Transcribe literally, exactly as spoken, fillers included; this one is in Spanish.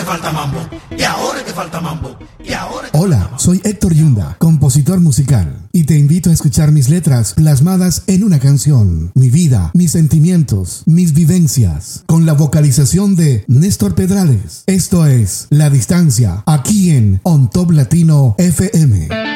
falta mambo, y ahora que falta mambo, y ahora... Hola, soy Héctor Yunda, compositor musical, y te invito a escuchar mis letras plasmadas en una canción, mi vida, mis sentimientos, mis vivencias, con la vocalización de Néstor Pedrales. Esto es La Distancia, aquí en On Top Latino F M.